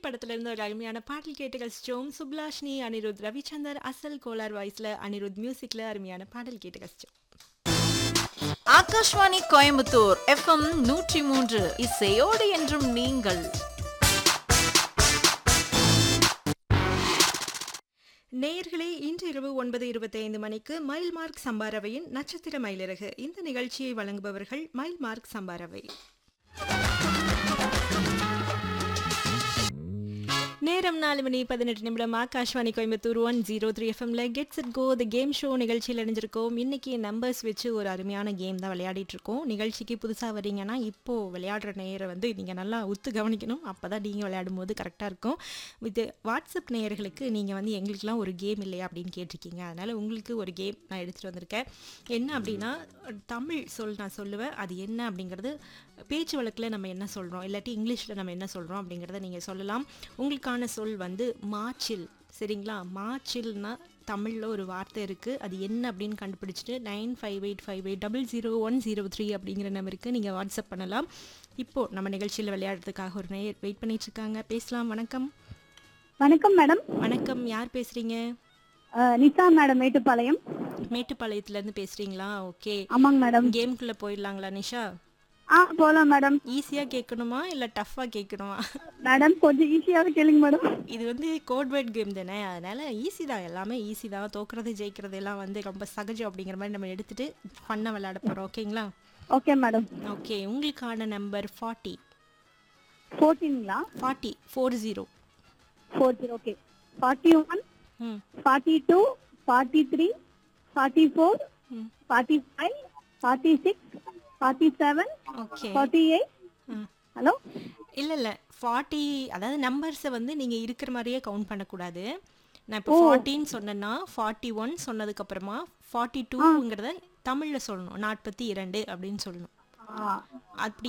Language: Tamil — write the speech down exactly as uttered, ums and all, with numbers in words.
படத்துல இருந்து ஒரு அருமையான பாடல் கேட்டு ரசிச்சோம். சுப்லாஷினி, அனிருத் ரவிச்சந்தர், அசல் கோலார் வாய்ஸ்ல, அனிருத் மியூசிக்ல அருமையான பாடல் கேட்டு ரசிச்சோம். ஆகாஷ்வாணி கோயம்புத்தூர் எஃப்எம் நூற்றி மூன்று இசையோடு என்றும் நீங்கள். நேயர்களே, இன்று இரவு ஒன்பது இருபத்தி ஐந்து மணிக்கு மைல் மார்க் சம்பாரவையின் நட்சத்திர மயிலிறகு. இந்த நிகழ்ச்சியை வழங்குபவர்கள் மைல் மார்க் சம்பாரவை. நேரம் நாலு மணி பதினெட்டு நிமிடம். Akashvani Coimbatore one zero three எஃப்எம்ல gets it go the game show நிகழ்ச்சியில் இணைஞ்சிருக்கோம். இன்னைக்கு நம்பர்ஸ் வச்சு ஒரு அருமையான கேம் தான் விளையாடிட்டு இருக்கோம். நிகழ்ச்சிக்கு புதுசாக வரீங்கன்னா இப்போ விளையாடுற நேரம் வந்து நீங்கள் நல்லா உத்து கவனிக்கணும். அப்போ தான் நீங்கள் விளையாடும் போது கரெக்டாக இருக்கும். வித் வாட்ஸ்அப் நேயர்களுக்கு நீங்கள் வந்து எங்களுக்கெல்லாம் ஒரு கேம் இல்லையா அப்படின்னு கேட்டிருக்கீங்க. அதனால் உங்களுக்கு ஒரு கேம் நான் எடுத்துகிட்டு வந்திருக்கேன். என்ன அப்படின்னா, தமிழ் சொல் நான் சொல்லுவேன். அது என்ன அப்படிங்கிறது பேச்சு வழக்கில் நம்ம என்ன சொல்கிறோம், இல்லாட்டி இங்கிலீஷில் நம்ம என்ன சொல்கிறோம் அப்படிங்கிறத நீங்கள் சொல்லலாம். உங்களுக்கான சொல் வந்து மாச்சில். சரிங்களா? மாச்சில்னா தமிழில் ஒரு வார்த்தை இருக்குது. அது என்ன அப்படின்னு கண்டுபிடிச்சிட்டு nine five eight five eight double zero one zero three அப்படிங்கிற நம்பருக்கு நீங்கள் வாட்ஸ்அப் பண்ணலாம். இப்போது நம்ம நிகழ்ச்சியில் விளையாடுறதுக்காக ஒரு நேயர் வெயிட் பண்ணிட்டுருக்காங்க. பேசலாம். வணக்கம். வணக்கம் மேடம். வணக்கம். யார் பேசுகிறீங்க? நிஷா மேடம், மேட்டுப்பாளையம். மேட்டுப்பாளையத்துலேருந்து பேசுகிறீங்களா? ஓகே. ஆமாங்க மேடம். கேம்குள்ளே போயிடலாங்களா நிஷா? ஆ போலாம் மேடம். ஈஸியாக கேட்கணுமா இல்லை டஃப்பாக கேட்கணுமா? மேடம் கொஞ்சம் ஈஸியாவே கேளுங்க மேடம். இது வந்து கோட்வேர்ட் கேம் தானே, அதனால ஈஸி தான். எல்லாமே ஈஸி தான். தோக்குறது ஜெயிக்கிறது எல்லாம் வந்து ரொம்ப சகஜம் அப்படிங்கிற மாதிரி நம்ம எடுத்துட்டு ஃபன்னாக விளையாட போகிறோம். ஓகேங்களா? Okay madam. ஓகே. உங்களுக்கான number forty. ஃபோர்டீன்ங்களா? Forty four zero four zero okay. Forty one, ம் forty two, forty three, forty four, ம் forty five, forty six, forty seven, okay. Forty eight. ம் ஹலோ. இல்லை இல்லை ஃபார்ட்டி, அதாவது நம்பர்ஸை வந்து நீங்கள் இருக்கிற மாதிரியே கவுண்ட் பண்ணக்கூடாது. நான் இப்போ ஃபார்ட்டின்னு சொன்னேன்னா ஃபார்ட்டி ஒன் சொன்னதுக்கப்புறமா ஃபார்ட்டி டூங்கிறத தமிழில் சொல்லணும். நாற்பத்தி இரண்டு அப்படின்னு சொல்லணும். அப்படி